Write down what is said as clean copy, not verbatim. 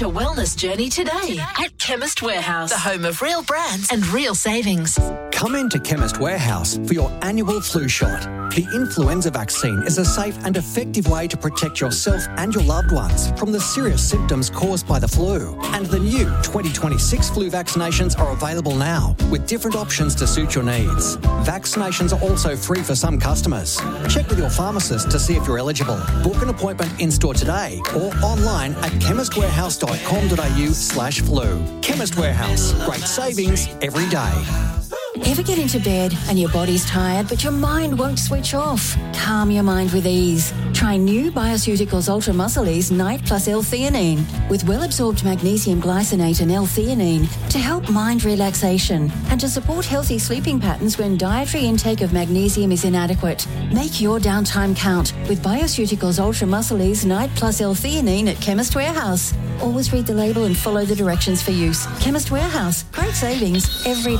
Start your wellness journey today at Chemist Warehouse, the home of real brands and real savings. Come into Chemist Warehouse for your annual flu shot. The influenza vaccine is a safe and effective way to protect yourself and your loved ones from the serious symptoms caused by the flu. And the new 2026 flu vaccinations are available now with different options to suit your needs. Vaccinations are also free for some customers. Check with your pharmacist to see if you're eligible. Book an appointment in-store today or online at chemistwarehouse.com.au/flu. Chemist Warehouse. Great savings every day. Ever get into bed and your body's tired but your mind won't switch off? Calm your mind with ease. Try new Bioceuticals Ultra Muscle Ease Night Plus L-theanine with well-absorbed magnesium glycinate and L-theanine to help mind relaxation and to support healthy sleeping patterns when dietary intake of magnesium is inadequate. Make your downtime count with Bioceuticals Ultra Muscle Ease Night Plus L-theanine at Chemist Warehouse. Always read the label and follow the directions for use. Chemist Warehouse. Great savings every day.